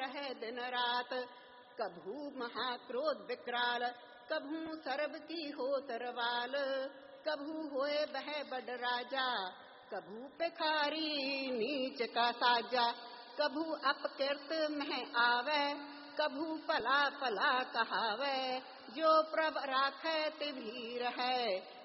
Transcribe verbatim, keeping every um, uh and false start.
रहे दिन रात। कभू महाक्रोध विकराल, कभू सर्व की हो तरवाल। कभू होए बह बड़ राजा, कभू भिखारी नीच का साजा। कभू अपकृत में आवे, कभू पला पला कहावे। जो प्रभ राखे तिभी रहे,